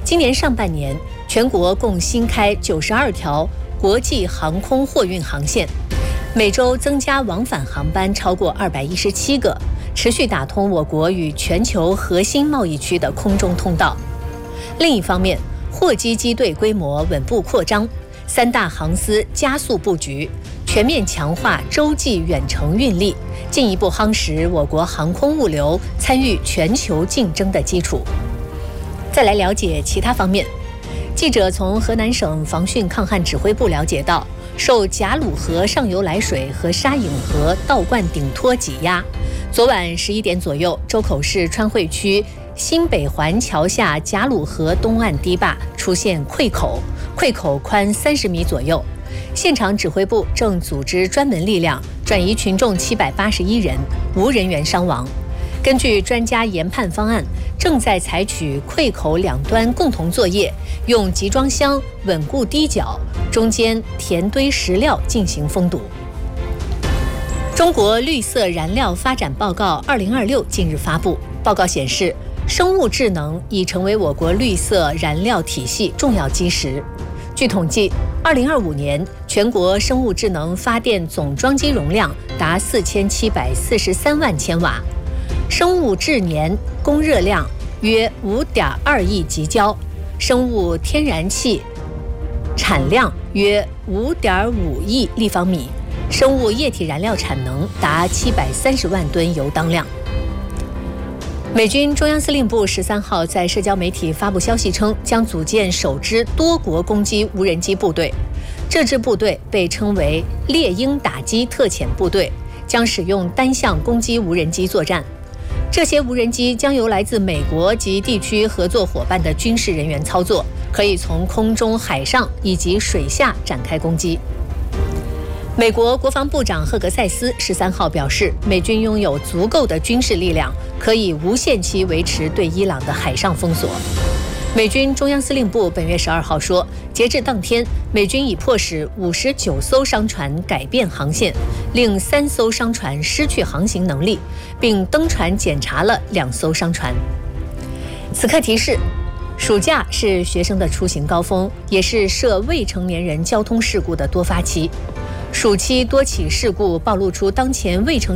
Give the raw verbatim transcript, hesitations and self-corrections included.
今年上半年，全国共新开九十二条国际航空货运航线，每周增加往返航班超过二百一十七个，持续打通我国与全球核心贸易区的空中通道。另一方面，货机机队规模稳步扩张，三大航司加速布局，全面强化洲际远程运力，进一步夯实我国航空物流参与全球竞争的基础。再来了解其他方面，记者从河南省防汛抗旱指挥部了解到，受贾鲁河上游来水和沙隐河倒灌顶托挤压，昨晚十一点左右，周口市川汇区新北环桥下贾鲁河东岸堤坝出现溃口，溃口宽三十米左右。现场指挥部正组织专门力量转移群众七百八十一人，无人员伤亡。根据专家研判方案，正在采取溃口两端共同作业，用集装箱稳固堤角，中间填堆石料进行封堵。中国绿色燃料发展报告二零二六近日发布，报告显示，生物智能已成为我国绿色燃料体系重要基石。据统计，二零二五年全国生物智能发电总装机容量达四千七百四十三万千瓦，生物质年供热量约五点二亿吉焦，生物天然气产量约五点五亿立方米，生物液体燃料产能达七百三十万吨油当量。美军中央司令部十三号在社交媒体发布消息称，将组建首支多国攻击无人机部队。这支部队被称为猎鹰打击特遣部队，将使用单向攻击无人机作战。这些无人机将由来自美国及地区合作伙伴的军事人员操作，可以从空中、海上以及水下展开攻击。美国国防部长赫格塞斯十三号表示，美军拥有足够的军事力量，可以无限期维持对伊朗的海上封锁。美军中央司令部本月十二号说，截至当天，美军已迫使五十九艘商船改变航线，令三艘商船失去航行能力，并登船检查了两艘商船。此刻提示，暑假是学生的出行高峰，也是涉未成年人交通事故的多发期。暑期多起事故暴露出当前未成